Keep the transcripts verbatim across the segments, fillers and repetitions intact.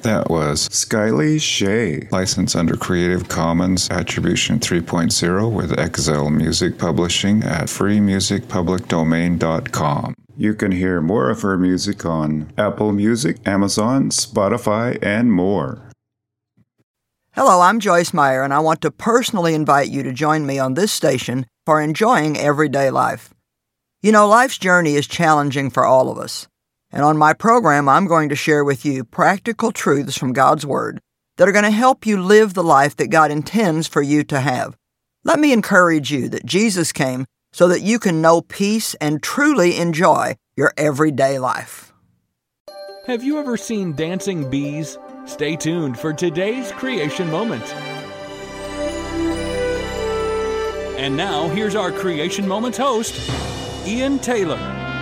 That was Skyly Shay, licensed under Creative Commons Attribution three point oh with Excel Music Publishing at free music public domain dot com. You can hear more of her music on Apple Music, Amazon, Spotify, and more. Hello, I'm Joyce Meyer, and I want to personally invite you to join me on this station for enjoying everyday life. You know, life's journey is challenging for all of us. And on my program, I'm going to share with you practical truths from God's Word that are going to help you live the life that God intends for you to have. Let me encourage you that Jesus came so that you can know peace and truly enjoy your everyday life. Have you ever seen dancing bees? Stay tuned for today's Creation Moment. And now, here's our Creation Moments host, Ian Taylor.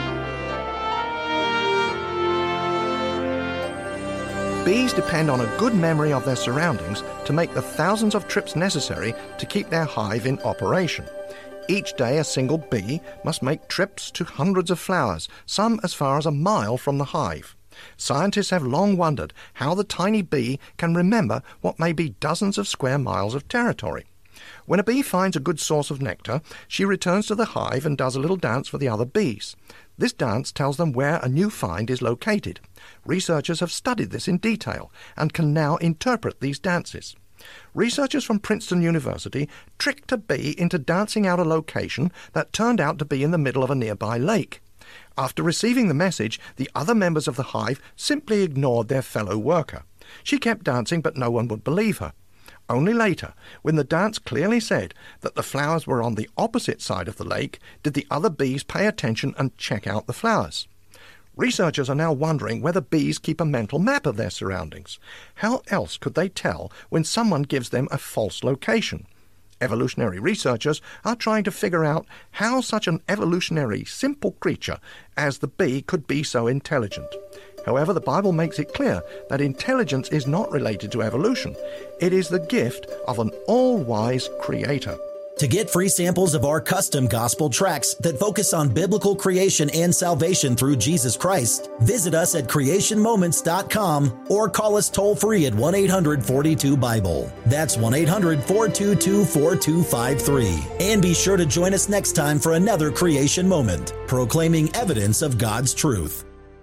Bees depend on a good memory of their surroundings to make the thousands of trips necessary to keep their hive in operation. Each day, a single bee must make trips to hundreds of flowers, some as far as a mile from the hive. Scientists have long wondered how the tiny bee can remember what may be dozens of square miles of territory. When a bee finds a good source of nectar, she returns to the hive and does a little dance for the other bees. This dance tells them where a new find is located. Researchers have studied this in detail and can now interpret these dances. Researchers from Princeton University tricked a bee into dancing out a location that turned out to be in the middle of a nearby lake. After receiving the message, the other members of the hive simply ignored their fellow worker. She kept dancing, but no one would believe her. Only later, when the dance clearly said that the flowers were on the opposite side of the lake, did the other bees pay attention and check out the flowers. Researchers are now wondering whether bees keep a mental map of their surroundings. How else could they tell when someone gives them a false location? Evolutionary researchers are trying to figure out how such an evolutionary, simple creature as the bee could be so intelligent. However, the Bible makes it clear that intelligence is not related to evolution. It is the gift of an all-wise Creator. To get free samples of our custom gospel tracts that focus on biblical creation and salvation through Jesus Christ, visit us at creation moments dot com or call us toll-free at one eight hundred four two Bible. That's one eight hundred four two two four two five three. And be sure to join us next time for another Creation Moment, proclaiming evidence of God's truth.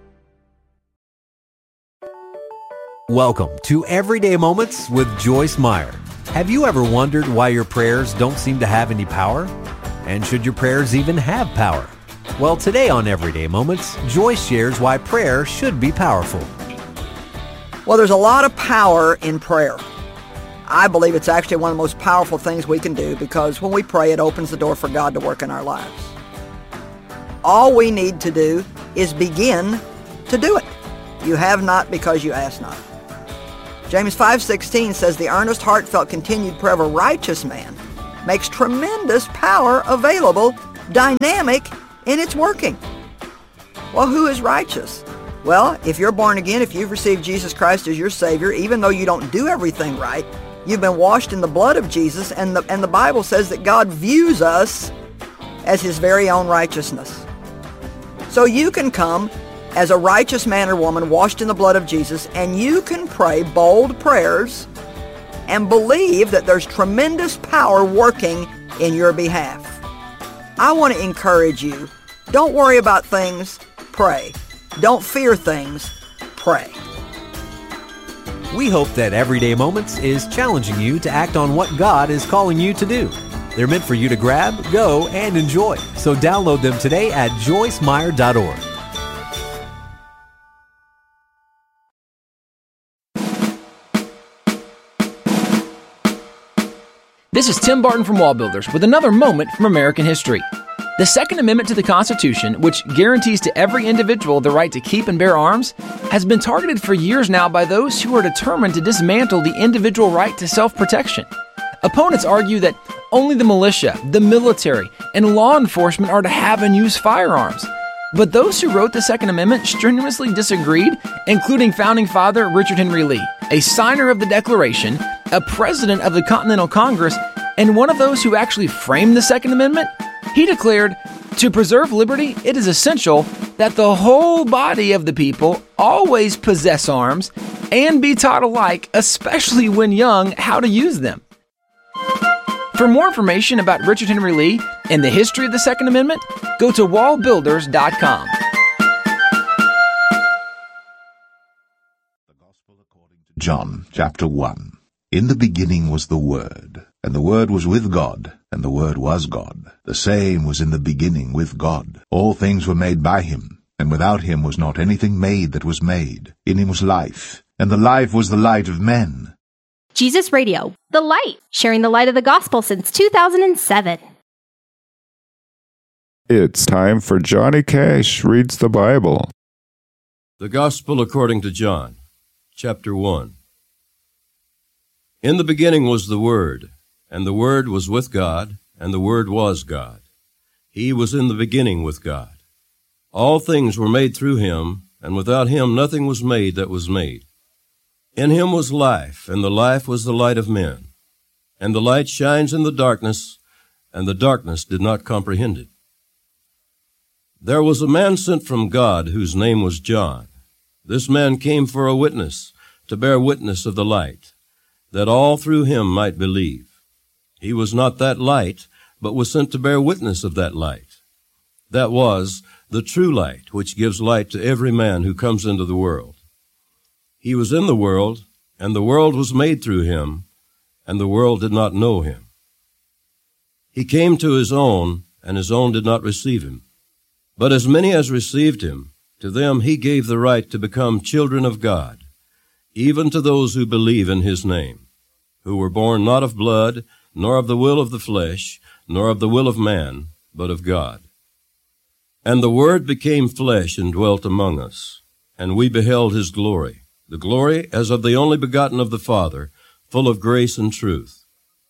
Welcome to Everyday Moments with Joyce Meyer. Have you ever wondered why your prayers don't seem to have any power? And should your prayers even have power? Well, today on Everyday Moments, Joyce shares why prayer should be powerful. Well, there's a lot of power in prayer. I believe it's actually one of the most powerful things we can do because when we pray, it opens the door for God to work in our lives. All we need to do is begin to do it. You have not because you ask not. James five sixteen says, the earnest, heartfelt, continued prayer of a righteous man makes tremendous power available, dynamic in its working. Well, who is righteous? Well, if you're born again, if you've received Jesus Christ as your Savior, even though you don't do everything right, you've been washed in the blood of Jesus, and the, and the Bible says that God views us as His very own righteousness. So you can come as a righteous man or woman washed in the blood of Jesus, and you can pray bold prayers and believe that there's tremendous power working in your behalf. I want to encourage you, don't worry about things, pray. Don't fear things, pray. We hope that Everyday Moments is challenging you to act on what God is calling you to do. They're meant for you to grab, go, and enjoy. So download them today at joyce meyer dot org. This is Tim Barton from Wall Builders with another moment from American history. The Second Amendment to the Constitution, which guarantees to every individual the right to keep and bear arms, has been targeted for years now by those who are determined to dismantle the individual right to self-protection. Opponents argue that only the militia, the military, and law enforcement are to have and use firearms. But those who wrote the Second Amendment strenuously disagreed, including founding father Richard Henry Lee, a signer of the Declaration, a president of the Continental Congress, and one of those who actually framed the Second Amendment. He declared, to preserve liberty, it is essential that the whole body of the people always possess arms and be taught alike, especially when young, how to use them. For more information about Richard Henry Lee and the history of the Second Amendment, go to wall builders dot com. John chapter one. In the beginning was the Word, and the Word was with God, and the Word was God. The same was in the beginning with God. All things were made by him, and without him was not anything made that was made. In him was life, and the life was the light of men. Jesus Radio, the light, sharing the light of the gospel since two thousand seven. It's time for Johnny Cash Reads the Bible. The Gospel according to John, chapter one. In the beginning was the Word, and the Word was with God, and the Word was God. He was in the beginning with God. All things were made through him, and without him nothing was made that was made. In him was life, and the life was the light of men. And the light shines in the darkness, and the darkness did not comprehend it. There was a man sent from God whose name was John. This man came for a witness, to bear witness of the light, that all through him might believe. He was not that light, but was sent to bear witness of that light. That was the true light, which gives light to every man who comes into the world. He was in the world, and the world was made through him, and the world did not know him. He came to his own, and his own did not receive him. But as many as received him, to them he gave the right to become children of God, even to those who believe in his name, who were born not of blood, nor of the will of the flesh, nor of the will of man, but of God. And the Word became flesh and dwelt among us, and we beheld his glory, the glory as of the only begotten of the Father, full of grace and truth.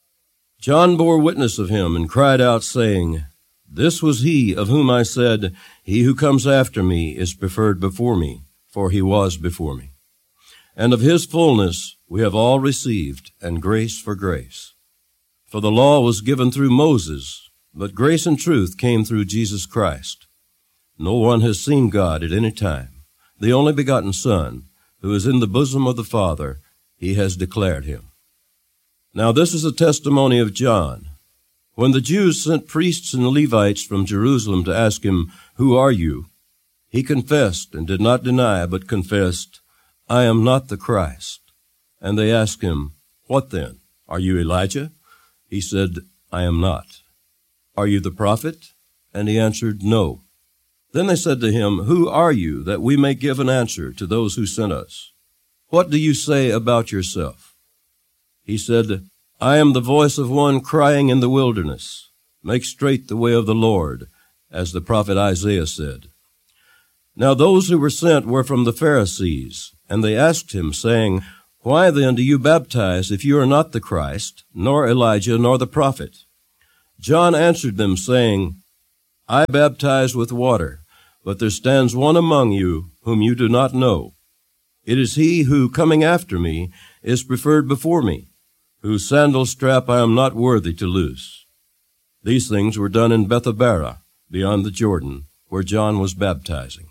John bore witness of him, and cried out, saying, This was he of whom I said, He who comes after me is preferred before me, for he was before me. And of his fullness we have all received, and grace for grace. For the law was given through Moses, but grace and truth came through Jesus Christ. No one has seen God at any time. The only begotten Son, who is in the bosom of the Father, he has declared him. Now this is a testimony of John. When the Jews sent priests and Levites from Jerusalem to ask him, Who are you? He confessed and did not deny, but confessed, I am not the Christ. And they asked him, What then? Are you Elijah? He said, I am not. Are you the prophet? And he answered, No. Then they said to him, Who are you, that we may give an answer to those who sent us? What do you say about yourself? He said, I am the voice of one crying in the wilderness, Make straight the way of the Lord, as the prophet Isaiah said. Now those who were sent were from the Pharisees, and they asked him, saying, Why then do you baptize if you are not the Christ, nor Elijah, nor the prophet? John answered them, saying, I baptize with water, but there stands one among you whom you do not know. It is he who, coming after me, is preferred before me, whose sandal strap I am not worthy to loose. These things were done in Bethabara, beyond the Jordan, where John was baptizing.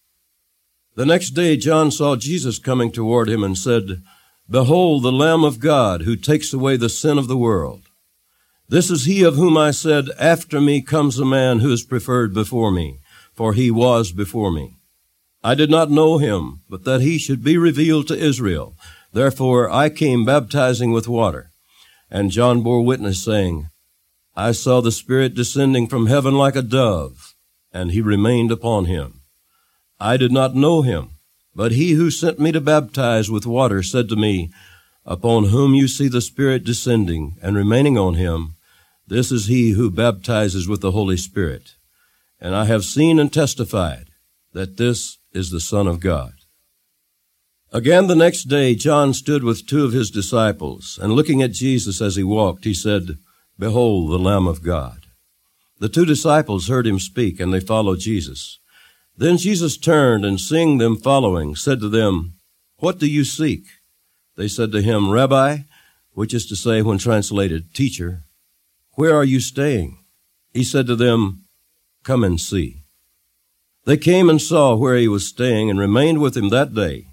The next day John saw Jesus coming toward him and said, Behold the Lamb of God, who takes away the sin of the world. This is he of whom I said, After me comes a man who is preferred before me, for he was before me. I did not know him, but that he should be revealed to Israel. Therefore I came baptizing with water. And John bore witness, saying, I saw the Spirit descending from heaven like a dove, and he remained upon him. I did not know him, but he who sent me to baptize with water said to me, Upon whom you see the Spirit descending and remaining on him, this is he who baptizes with the Holy Spirit. And I have seen and testified that this is the Son of God. Again the next day John stood with two of his disciples, and looking at Jesus as he walked, he said, Behold the Lamb of God. The two disciples heard him speak, and they followed Jesus. Then Jesus turned, and seeing them following, said to them, What do you seek? They said to him, Rabbi, which is to say, when translated, Teacher, where are you staying? He said to them, Come and see. They came and saw where he was staying, and remained with him that day.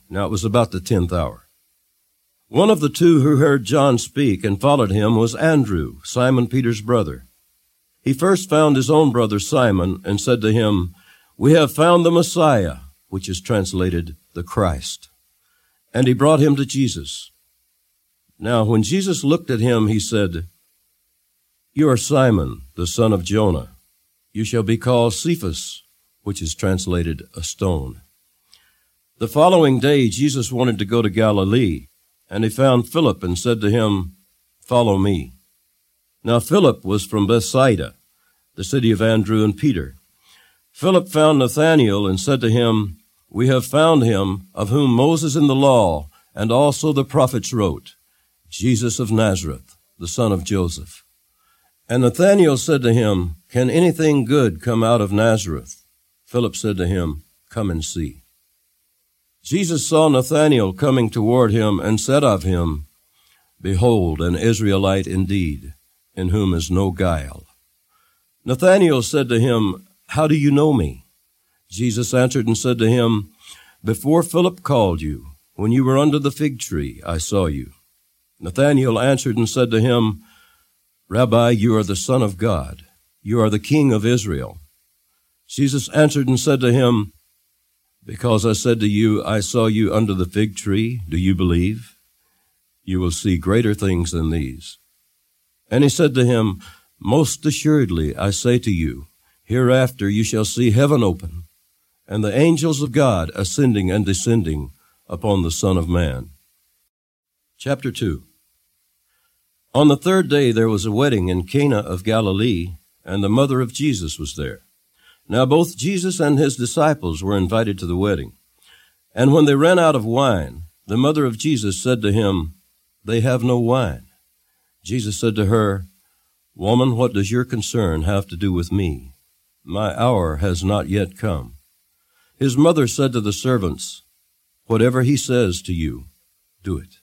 Now it was about the tenth hour. One of the two who heard John speak and followed him was Andrew, Simon Peter's brother. He first found his own brother Simon and said to him, "We have found the Messiah," which is translated the Christ. And he brought him to Jesus. Now when Jesus looked at him, he said, "You are Simon, the son of Jonah. You shall be called Cephas," which is translated a stone. The following day, Jesus wanted to go to Galilee, and he found Philip and said to him, "Follow me." Now Philip was from Bethsaida, the city of Andrew and Peter. Philip found Nathanael and said to him, "We have found him of whom Moses in the law and also the prophets wrote, Jesus of Nazareth, the son of Joseph." And Nathanael said to him, "Can anything good come out of Nazareth?" Philip said to him, "Come and see." Jesus saw Nathanael coming toward him and said of him, "Behold, an Israelite indeed, in whom is no guile." Nathanael said to him, "How do you know me?" Jesus answered and said to him, "Before Philip called you, when you were under the fig tree, I saw you." Nathanael answered and said to him, "Rabbi, you are the Son of God. You are the King of Israel." Jesus answered and said to him, "Because I said to you, I saw you under the fig tree, do you believe? You will see greater things than these." And he said to him, "Most assuredly, I say to you, hereafter you shall see heaven open, and the angels of God ascending and descending upon the Son of Man." Chapter two. On the third day there was a wedding in Cana of Galilee, and the mother of Jesus was there. Now both Jesus and his disciples were invited to the wedding. And when they ran out of wine, the mother of Jesus said to him, "They have no wine." Jesus said to her, "Woman, what does your concern have to do with me? My hour has not yet come." His mother said to the servants, "Whatever he says to you, do it."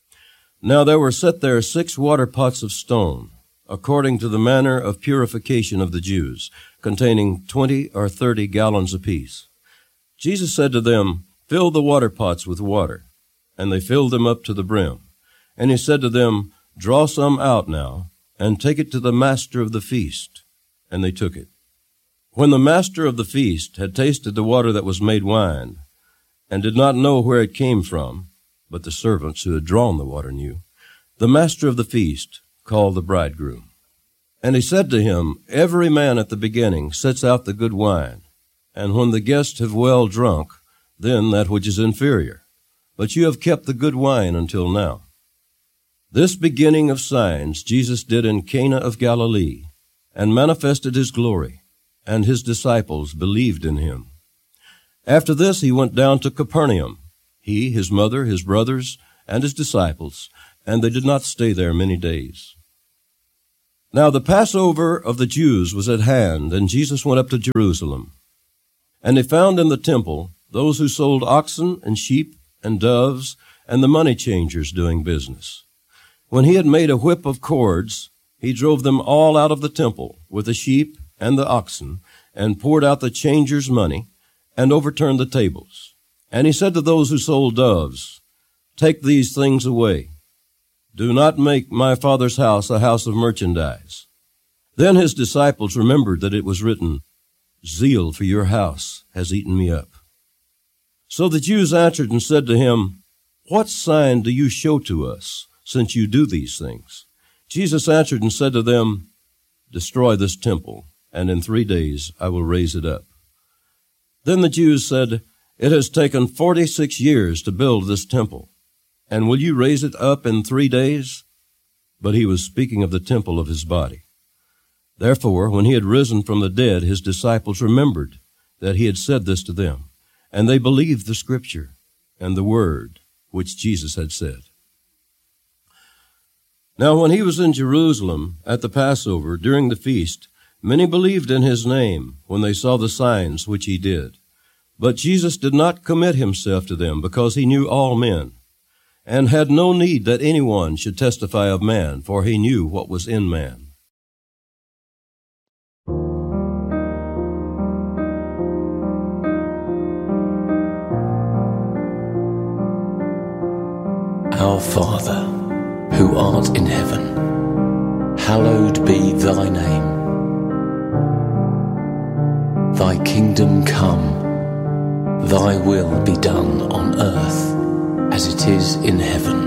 Now there were set there six water pots of stone, according to the manner of purification of the Jews, containing twenty or thirty gallons apiece. Jesus said to them, "Fill the water pots with water." And they filled them up to the brim. And he said to them, "Draw some out now, and take it to the master of the feast." And they took it. When the master of the feast had tasted the water that was made wine, and did not know where it came from, but the servants who had drawn the water knew, the master of the feast called the bridegroom. And he said to him, "Every man at the beginning sets out the good wine, and when the guests have well drunk, then that which is inferior. But you have kept the good wine until now." This beginning of signs Jesus did in Cana of Galilee, and manifested his glory, and his disciples believed in him. After this he went down to Capernaum, he, his mother, his brothers, and his disciples, and they did not stay there many days. Now the Passover of the Jews was at hand, and Jesus went up to Jerusalem. And he found in the temple those who sold oxen and sheep and doves, and the money changers doing business. When he had made a whip of cords, he drove them all out of the temple with the sheep and the oxen, and poured out the changers' money, and overturned the tables. And he said to those who sold doves, "Take these things away. Do not make my Father's house a house of merchandise." Then his disciples remembered that it was written, "Zeal for your house has eaten me up." So the Jews answered and said to him, "What sign do you show to us, since you do these things?" Jesus answered and said to them, "Destroy this temple, and in three days I will raise it up." Then the Jews said, "It has taken forty-six years to build this temple, and will you raise it up in three days?" But he was speaking of the temple of his body. Therefore, when he had risen from the dead, his disciples remembered that he had said this to them, and they believed the scripture and the word which Jesus had said. Now when he was in Jerusalem at the Passover during the feast, many believed in his name when they saw the signs which he did. But Jesus did not commit himself to them, because he knew all men, and had no need that anyone should testify of man, for he knew what was in man. Our Father, who art in heaven, hallowed be thy name. Thy kingdom come, thy will be done on earth as it is in heaven.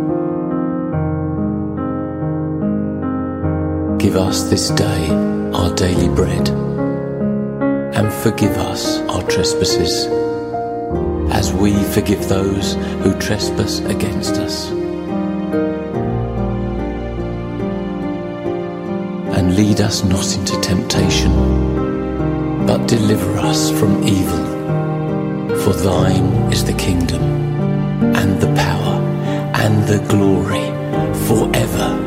Give us this day our daily bread, and forgive us our trespasses, as we forgive those who trespass against us. And lead us not into temptation, but deliver us from evil. For thine is the kingdom, and the power, and the glory, forever.